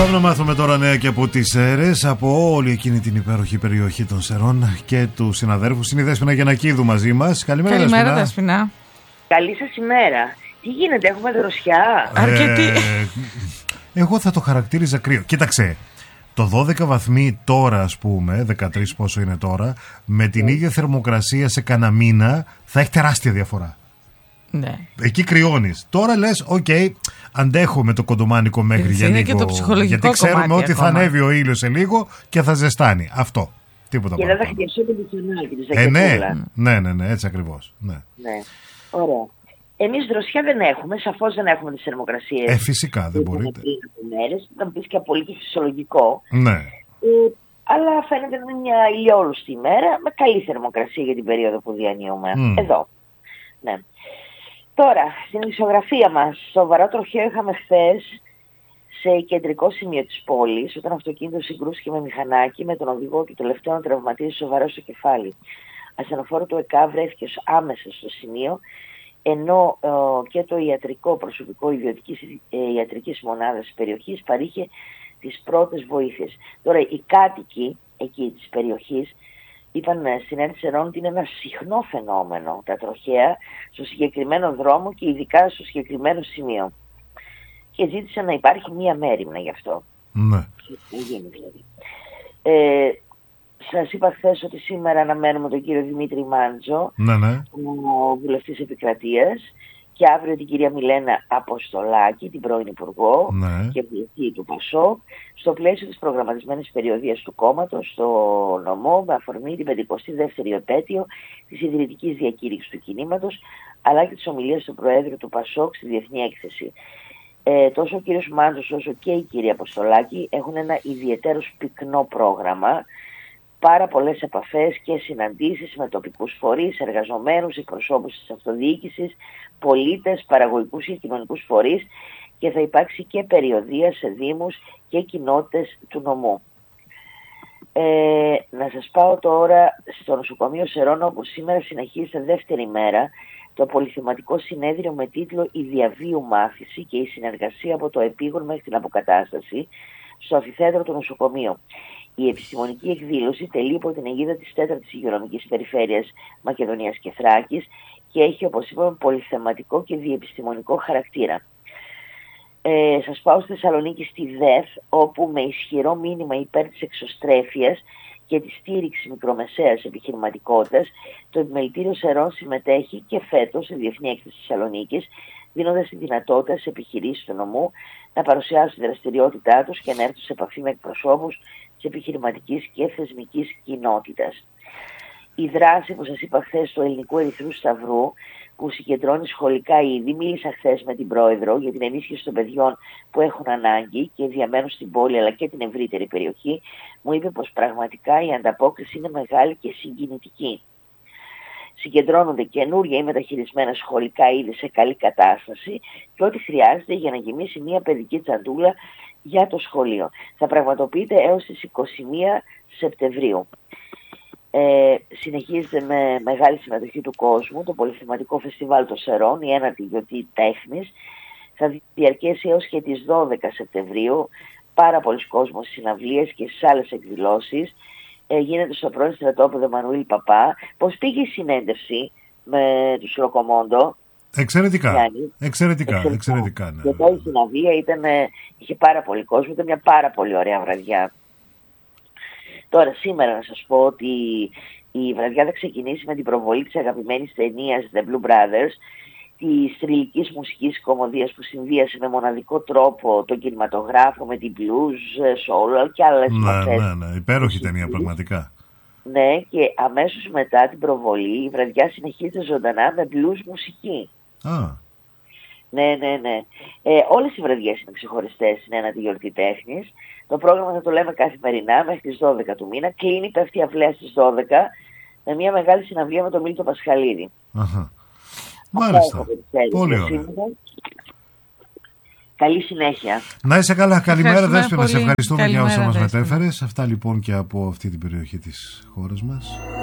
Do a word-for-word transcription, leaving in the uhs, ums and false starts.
Πάμε να μάθουμε τώρα νέα και από τις Σέρρες, από όλη εκείνη την υπέροχη περιοχή των Σερών και του συναδέρφου. Είναι η Δέσποινα Γιαννακίδου μαζί μας. Καλημέρα, Καλημέρα, Δέσποινα. Δέσποινα. Καλή σας ημέρα. Τι γίνεται, έχουμε δροσιά? Αρκετή. Ε, εγώ θα το χαρακτήριζα κρύο. Κοίταξε, το δώδεκα βαθμοί τώρα, ας πούμε, δεκατρείς πόσο είναι τώρα, με την ίδια θερμοκρασία σε κανένα μήνα θα έχει τεράστια διαφορά. Ναι. Εκεί κρυώνεις. Τώρα λες, οκ, okay, αντέχουμε το κοντομάνικο μέχρι Έτσι, για είναι λίγο. και το ψυχολογικό γιατί ξέρουμε κομμάτι ότι ακόμα. θα ανέβει ο ήλιος σε λίγο και θα ζεστάνει. Αυτό. Τίποτα Και δεν θα παραπάνω. χτυπήσω την πιθανότητα της Ε, ναι, ζακετούλα. ναι, ναι, ναι, έτσι ακριβώς. Ναι. Ναι. Ωραία. Εμείς δροσιά δεν έχουμε, σαφώς δεν έχουμε τις θερμοκρασίες. Ε, φυσικά δεν που μπορείτε. πριν από μέρες, θα μου πεις και απολύτως φυσιολογικό. Ναι. Ε, αλλά φαίνεται να είναι μια ηλιόλουστη ημέρα με καλή θερμοκρασία για την περίοδο που διανύουμε. Mm. Εδώ. Ναι. Τώρα, στην ισογραφία μας, σοβαρό τροχαίο είχαμε χθες σε κεντρικό σημείο της πόλης, όταν αυτοκίνητο συγκρούστηκε με μηχανάκι, με τον οδηγό του τελευταίο να τραυματίζει σοβαρό στο κεφάλι. Ασθενοφόρο του ΕΚΑ βρέθηκε άμεσα στο σημείο, ενώ ε, και το ιατρικό προσωπικό ιδιωτικής ε, ιατρικής μονάδας της περιοχής παρήχε τις πρώτες βοήθειες. Τώρα, οι κάτοικοι εκεί της περιοχής είπαν στην Ένωση Σερών ότι είναι ένα συχνό φαινόμενο τα τροχαία στο συγκεκριμένο δρόμο και ειδικά στο συγκεκριμένο σημείο. Και ζήτησαν να υπάρχει μία μέριμνα γι' αυτό. Ναι. Δηλαδή. Ε, σας είπα χθες ότι σήμερα αναμένουμε τον κύριο Δημήτρη Μάντζο, Ναι, ναι. ο βουλευτής επικρατείας, και αύριο την κυρία Μιλένα Αποστολάκη, την πρώην Υπουργό Ναι. και βουλευτή του ΠΑΣΟΚ, στο πλαίσιο της προγραμματισμένης περιοδίας του κόμματος στο νομό, με αφορμή την πενηκοστή δεύτερη επέτειο της ιδρυτικής διακήρυξης του κινήματος, αλλά και της ομιλίας του Προέδρου του ΠΑΣΟΚ στη Διεθνή Έκθεση. Ε, τόσο ο κύριος Μάντζος όσο και η κυρία Αποστολάκη έχουν ένα ιδιαίτερος πυκνό πρόγραμμα, πάρα πολλές επαφές και συναντήσεις με τοπικούς φορείς, εργαζομένους, εκπροσώπους της αυτοδιοίκησης, πολίτες, παραγωγικούς και κοινωνικούς φορείς, και θα υπάρξει και περιοδεία σε δήμους και κοινότητες του νομού. Ε, να σας πάω τώρα στο νοσοκομείο Σερών, όπου σήμερα συνεχίζεται δεύτερη μέρα το πολυθεματικό συνέδριο με τίτλο «Η διαβίου μάθηση και η συνεργασία από το επίγον μέχρι την αποκατάσταση» στο αμφιθέατρο του νοσοκομείου. Η επιστημονική εκδήλωση τελεί υπό την αιγίδα της τέταρτης υγειονομικής περιφέρειας Μακεδονίας και Θράκης και έχει, όπως είπαμε, πολυθεματικό και διεπιστημονικό χαρακτήρα. Ε, σας πάω στη Θεσσαλονίκη στη ΔΕΘ, όπου με ισχυρό μήνυμα υπέρ της εξωστρέφειας και τη στήριξη μικρομεσαίας επιχειρηματικότητας, το Επιμελητήριο Σερών συμμετέχει και φέτος σε Διεθνή Έκθεση Θεσσαλονίκης, δίνοντας τη δυνατότητα σε επιχειρήσεις του νομού να παρουσιάσουν τη δραστηριότητά τους και να έρθουν σε επαφή με εκπροσώπους της επιχειρηματικής και θεσμικής κοινότητας. Η δράση που σας είπα χθες του Ελληνικού Ερυθρού Σταυρού, που συγκεντρώνει σχολικά είδη, μίλησα χθες με την Πρόεδρο για την ενίσχυση των παιδιών που έχουν ανάγκη και διαμένουν στην πόλη αλλά και την ευρύτερη περιοχή, μου είπε πως πραγματικά η ανταπόκριση είναι μεγάλη και συγκινητική. Συγκεντρώνονται καινούργια ή μεταχειρισμένα σχολικά είδη σε καλή κατάσταση και ό,τι χρειάζεται για να γεμίσει μια παιδική τσαντούλα για το σχολείο. Θα πραγματοποιείται έως τις είκοσι μία Σεπτεμβρίου. Ε, συνεχίζεται με μεγάλη συμμετοχή του κόσμου το πολυθεματικό φεστιβάλ των Σερών, η ένατη γιορτή τέχνης. Θα διαρκέσει έως και τις δώδεκα Σεπτεμβρίου. Πάρα πολλοί κόσμος στις συναυλίες και στις άλλες εκδηλώσεις. Ε, γίνεται στο πρώην στρατόπεδο Μανουήλ Παπά. Πώς πήγε η συνέντευξη με τους Ροκομόντο? Εξαιρετικά. Γιάννη. Εξαιρετικά. Εξαιρετικά. Εξαιρετικά, ναι. Και τώρα η συναυλία ήταν, είχε πάρα πολύ κόσμο, ήταν μια πάρα πολύ ωραία βραδιά. Τώρα σήμερα να σας πω ότι η βραδιά θα ξεκινήσει με την προβολή της αγαπημένης ταινίας The Blue Brothers, της θρυλικής μουσικής κομμωδίας που συνδύασε με μοναδικό τρόπο τον κινηματογράφο με την blues, soul και άλλες μορφές. Ναι, ναι, ναι, υπέροχη ταινία πραγματικά. Ναι, και αμέσως μετά την προβολή η βραδιά συνεχίζεται ζωντανά με blues μουσική. Α. Ναι, ναι, ναι. Ε, όλες οι βραδιές είναι ξεχωριστές στην ένατη γιορτή τέχνης. Το πρόγραμμα θα το λέμε καθημερινά μέχρι τις δώδεκα του μήνα. Κλείνει, πέφτει η αυλαία στις δώδεκα με μια μεγάλη συναυλία με τον Μίλτο Πασχαλίδη. Αχα. Μάλιστα. Πολύ ωραία. Καλή συνέχεια. Να είσαι καλά. Καλημέρα, Δέσποινα. Σε πολύ. ευχαριστούμε για όσα Καλημέρα, μας Δέσποινα. μετέφερες. Αυτά λοιπόν και από αυτή την περιοχή της χώρας μας.